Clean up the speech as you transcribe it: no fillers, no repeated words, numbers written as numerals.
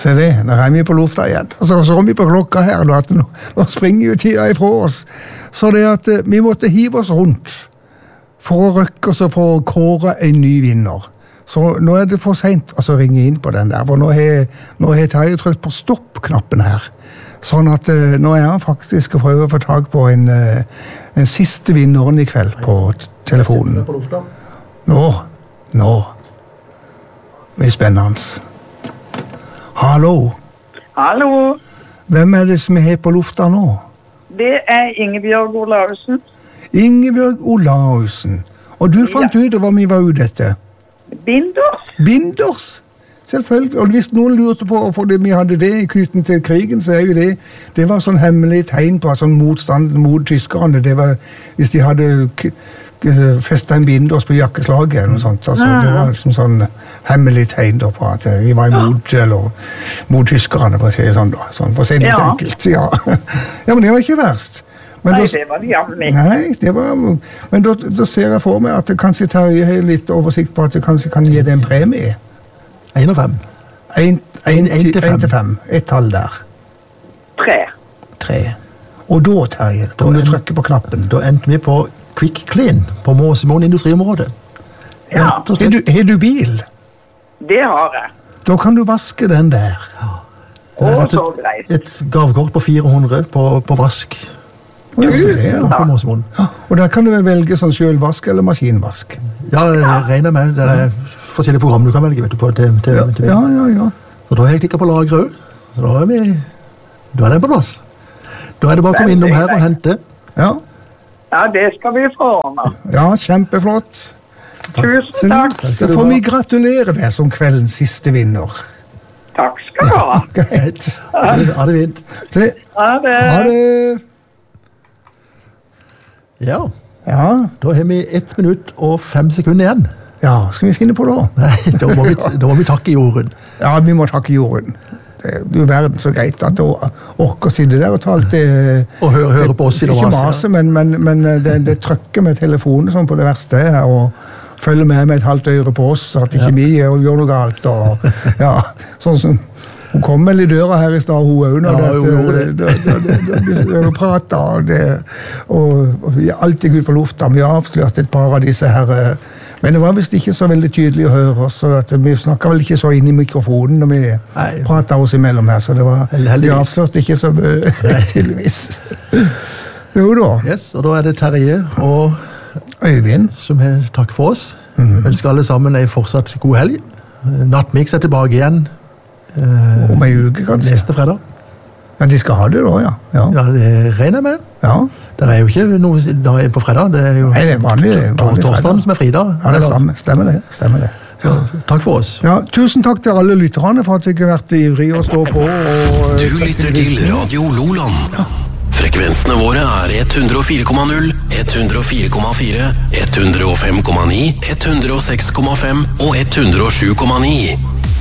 Se det, nå er vi på lufta igjen. Og så vi på klokka her, at nå springer jo tida ifra oss. Så det at vi måtte hive oss rundt for å røkke oss og for å kåre en ny vinner. Så nå er det for sent å ringe inn på den der, for nå har Terje trykt på stopp-knappen her. Sånn at nå er han faktisk å prøve å få tag på en siste vinneren i kveld på telefonen. Nå. Det er spennende. Hallo. Hallo. Hvem er det som er på lufta nå? Det er Ingebjørg Olausen. Ingebjørg Olausen. Og du fant ut hva vi var ute etter? Binders? Selvfølgelig. Og hvis noen lurte på hvorfor vi hadde det i knytten til krigen, så er jo det var sånn hemmelig tegn på sånn motstand mot tyskerne. Det var hvis de hadde festet en binders på jakkeslaget eller noe sånt. Altså, det var liksom sånn hemmelig tegn på at vi var mot tyskerne, for å si det sånn da. Sånn, for å si det litt enkelt. Ja, men det var ikke verst. Men nei, det var det jævlig. Nei, det var... Men da ser jeg for meg at det kanskje tar litt oversikt på at det kanskje kan gi det en premie. 1 og 5. 1 til 5. Et tall der. 3. Og da, Terje, kan du trykke på knappen. Da endte vi på Quick Clean på Måsemoen industriområde. Ja. Har du bil? Det har jeg. Da kan du vaske den der. Så greit. Et gavekort på 400 på vask. På Måsemoen. Og der kan du velge sånn selvvask eller maskinvask. Ja, det regner med. Det er forskjellige program du kan velge, vet du, på til Ja. Så da har jeg klikket på lagre. Så da er det på plass. Da er det bare å komme innom her og hente. Ja, det skal vi få nå. Ja, kjempeflott. Tusen takk. Da får vi gratulere deg som kveldens siste vinner. Takk skal du ha. Greit. Ha det fint. Ha det. Ja, Ja, da har vi 1 minutt og 5 sekunder igjen. ja, skal vi finne på da? Nei, da må vi takke jorden. Ja, vi må takke jorden. Det er jo verden så greit at du orker å sitte der og ta alt det... Og høre på oss i det ikke mase, men det trykker med telefonen sånn på det verste her, og følger med et halvt øre på oss, så at ikke vi gjør noe galt. Og, ja, sånn som... Hun kom vel i døra her i stad, hun øvner det prater, og vi er alltid ut på lufta. Vi har avslørt et par av disse her, men det var vist ikke så veldig tydelig å høre oss, så at vi snakket vel ikke så inn i mikrofonen når vi pratet oss imellom her, så det var, vi avslørte ikke så tydeligvis. Jo da. Yes, og da er det Terje og Øyvind som har takk for oss. Ønsker alle sammen en fortsatt god helg. Nattmix er tilbake igjen. Om en uke, kanskje. Neste fredag. Ja, de skal ha det da, ja. Ja, det regner jeg med. Ja. Det er jo ikke noe dag på fredag, det er jo Nei, det er vanlig torsdagen som er fridag. Ja, det stemmer det. Så, takk for oss. Ja, tusen takk til alle lytterne for at dere har vært ivrige å stå på. Du lytter til Radio Loland. Frekvensene våre er 104,0, 104,4, 105,9, 106,5 og 107,9.